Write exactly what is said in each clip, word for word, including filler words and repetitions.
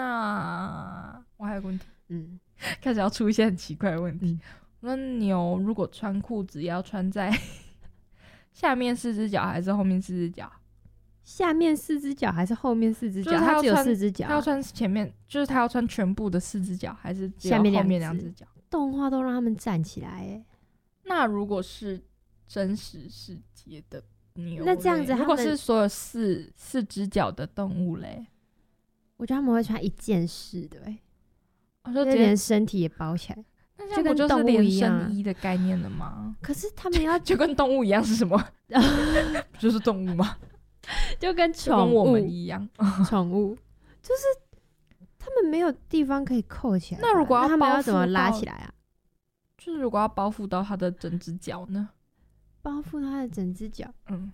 那我还有个问题， 嗯， 开始要出一些很奇怪的问题。 嗯那牛如果穿裤子要穿在下面四只脚还是后面四只脚？ 下面四只脚还是后面四只脚？ 就是它要只有穿四只脚、啊， 他要穿前面，就是他要穿全部的四只脚，还是只有下面后面两只两只脚？ 动画都让他们站起来，哎， 那如果是真实世界的牛嘞， 那这样子他们如果是所有四四只脚的动物嘞， 我觉得他们会穿一件式的、欸，哎， 我说直接就连身体也包起来。 那这样不就是就跟动物连一样啊身衣的概念了吗？ 可是他们要就跟动物一样是什么？不就是动物吗？ 就跟就跟宠我们物， 一样。 宠物就是他们没有地方可以扣起来吧。 那如果要他们包要怎么覆到拉起来啊？ 就是如果要包覆到它的整只脚呢？ 包覆他的整只脚， 嗯，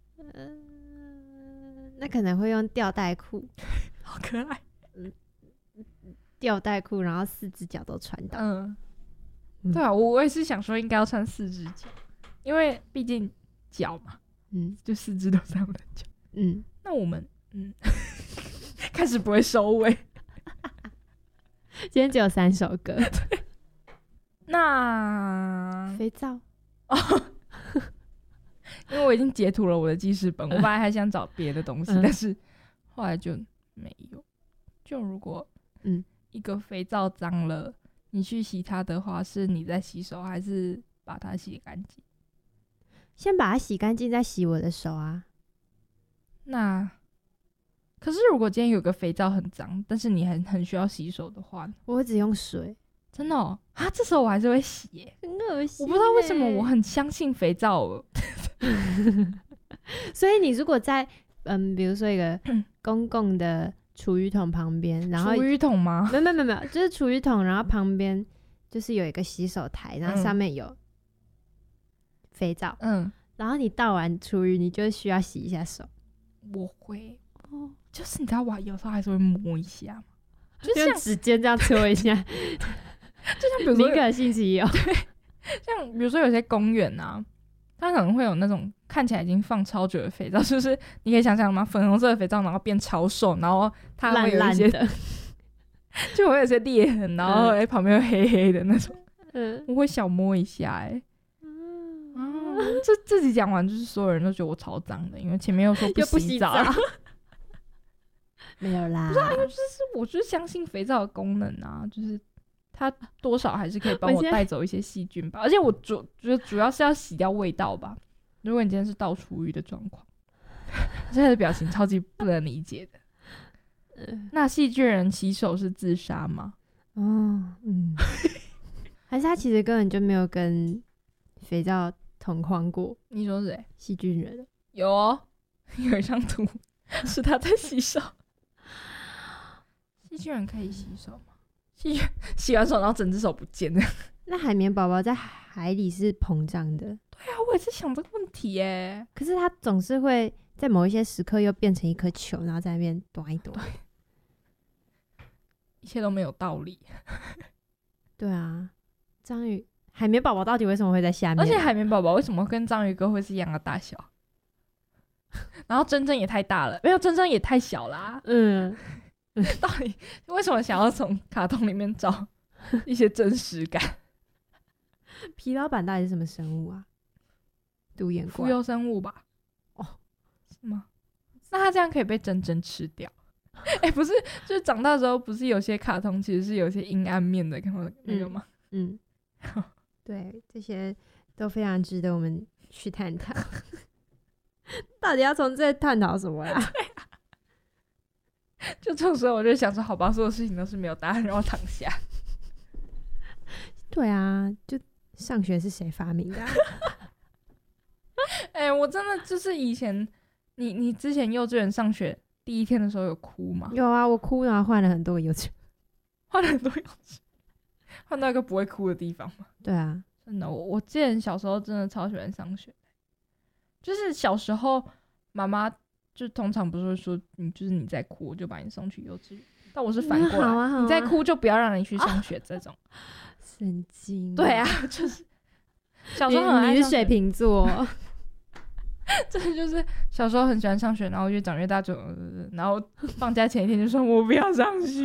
嗯，那可能会用吊带裤， 好可爱。 吊带裤，然后四只脚都穿到。 嗯， 嗯对啊，我我也是想说应该要穿四只脚，因为毕竟脚嘛， 嗯就四只都是他们的脚。 嗯， 那我们嗯，开始不会收尾。 今天只有三首歌。 那肥皂， 因为我已经截图了我的记事本，我本来还想找别的东西， 嗯但是后来就没有。就如果嗯一个肥皂脏了，你去洗它的话，是你在洗手，还是把它洗干净？ 先把它洗干净，再洗我的手啊。 那可是如果今天有个肥皂很脏，但是你很很需要洗手的话， 我会只用水， 真的哦啊，这时候我还是会洗耶。 很恶心、欸。 我不知道为什么我很相信肥皂哦。 所以你如果在嗯，比如说一个公共的厨余桶旁边，然后厨余桶吗？ 没有没有没有，就是厨余桶，然后旁边就是有一个洗手台，然后上面有肥皂， 嗯， 然后你倒完厨余，你就需要洗一下手， 我会哦，就是你知道我有时候还是会摸一下嘛，就用像指尖这样搓一下， 就像比如说宁可信其有。 像比如说有些公园啊，它可能会有那种看起来已经放超久的肥皂，就是你可以想象吗？粉红色的肥皂，然后变超瘦，然后它会有一些烂烂的， 就会有一些裂痕，然后哎、欸、旁边会黑黑的那种， 嗯， 我会小摸一下哎、欸。啊，这自己讲完，就是所有人都觉得我超脏的，因为前面又说又不洗洗澡，没有啦， 就是我就是相信肥皂的功能啊，就是它多少还是可以帮我我现在带走一些细菌吧。而且我主觉得主要是要洗掉味道吧。如果你今天是倒厨余的状况，现在的表情超级不能理解的。那细菌人洗手是自杀吗？ 哦，嗯，还是他其实根本就没有跟肥皂同框过， 你说谁？ 细菌人。 有哦，有一张图是他在洗手。细菌人可以洗手吗？细菌洗完手然后整只手不见了。 那海绵宝宝在海里是膨胀的， 对啊，我也是想这个问题耶。 可是它总是会在某一些时刻又变成一颗球，然后在那边躲一躲。 一切都没有道理。 对啊，章鱼海绵宝宝到底为什么会在下面？ 而且海绵宝宝为什么跟章鱼哥会是一样的大小？然后真真也太大了，没有真真也太小啦、啊。 嗯， 到底为什么想要从卡通里面找一些真实感？ 皮老板到底是什么生物啊？独眼怪， 浮游生物吧？ 哦， 是吗？那它这样可以被真真吃掉？哎、欸，不是，就是长大之后，不是有些卡通其实是有些阴暗面的，看过那个吗？ 嗯，嗯对，这些都非常值得我们去探讨。到底要从这探讨什么啦？ 就这种时候，我就想说，好吧，所有事情都是没有答案，让我躺下。 对啊，就上学是谁发明的、啊？ 哎、欸，我真的就是以前，你你之前幼稚园上学第一天的时候有哭吗？ 有啊，我哭，然后换了很多个幼稚园， 换了很多幼稚园，换到一个不会哭的地方吗？ 对啊， 真的，我我之前小时候真的超喜欢上学，就是小时候妈妈就通常不是会说你就是你在哭，我就把你送去幼稚园，但我是反过来， 好啊好啊、 你在哭就不要让你去上学这种。 神经。 对啊，就是小时候很爱你，你是水瓶座。 真的就是小时候很喜欢上学，然后越长越大就，呃、然后放假前一天就说我不要上学。